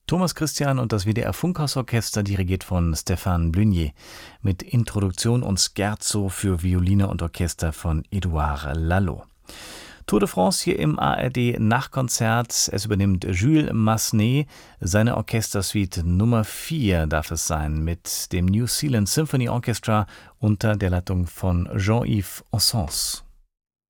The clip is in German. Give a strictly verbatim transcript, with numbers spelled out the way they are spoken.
Thomas Christian und das W D R Funkhausorchester, dirigiert von Stéphane Blunier, mit Introduktion und Scherzo für Violine und Orchester von Édouard Lalo. Tour de France hier im A R D-Nachkonzert. Es übernimmt Jules Massenet. Seine Orchestersuite Nummer vier darf es sein, mit dem New Zealand Symphony Orchestra unter der Leitung von Jean-Yves Ossens.